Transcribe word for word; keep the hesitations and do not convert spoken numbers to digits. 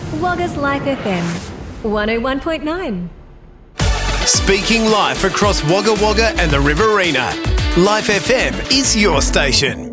Wagga's Life F M, one oh one point nine. Speaking life across Wagga Wagga and the Riverina, Life F M is your station.